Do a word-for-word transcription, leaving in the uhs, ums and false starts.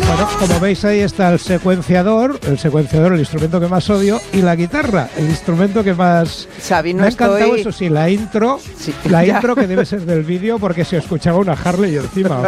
Bueno, como veis ahí está el secuenciador, el secuenciador, el instrumento que más odio, y la guitarra, el instrumento que más... Xavi, no me ha encantado estoy... eso sí, la intro, Sí, la ya. intro que debe ser del vídeo porque se escuchaba una Harley encima.